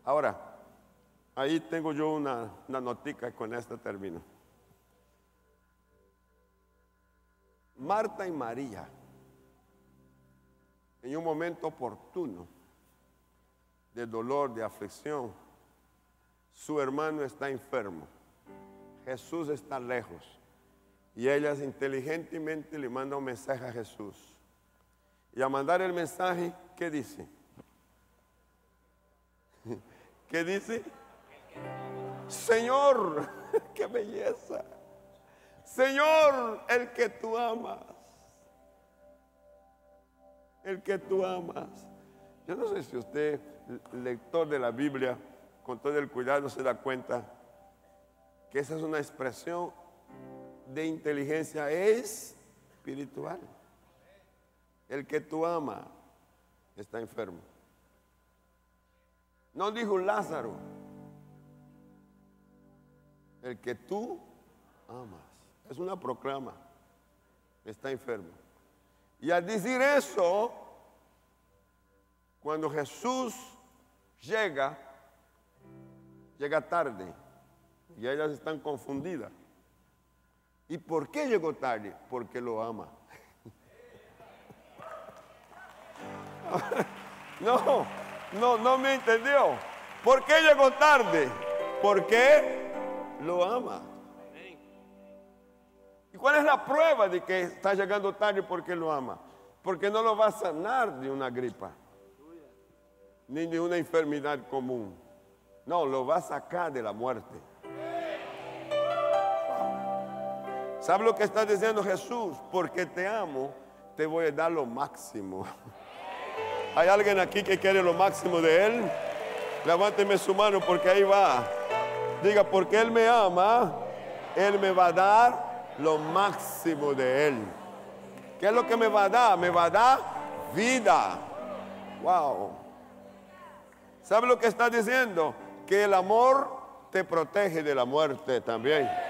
Ahora, ahí tengo yo una notica, con esta termino. Marta y María, en un momento oportuno de dolor, de aflicción, su hermano está enfermo, Jesús está lejos, y ellas inteligentemente le mandan un mensaje a Jesús. Y a mandar el mensaje, ¿qué dice? ¿Qué dice? Señor, qué belleza. Señor, el que tú amas. El que tú amas. Yo no sé si usted, lector de la Biblia, con todo el cuidado se da cuenta que esa es una expresión de inteligencia espiritual. El que tú amas está enfermo. No dijo Lázaro. El que tú amas. Es una proclama. Está enfermo. Y al decir eso, cuando Jesús llega tarde. Y ellas están confundidas. ¿Y por qué llegó tarde? Porque lo ama. No me entendió. ¿Por qué llegó tarde? Porque lo ama. ¿Y cuál es la prueba de que está llegando tarde porque lo ama? Porque no lo va a sanar de una gripa, ni de una enfermedad común. No, lo va a sacar de la muerte. ¿Sabe lo que está diciendo Jesús? Porque te amo, te voy a dar lo máximo. ¿Hay alguien aquí que quiere lo máximo de Él? Levánteme su mano porque ahí va. Diga, porque Él me ama, Él me va a dar lo máximo de Él. ¿Qué es lo que me va a dar? Me va a dar vida. Wow. ¿Sabe lo que está diciendo? Que el amor te protege de la muerte también.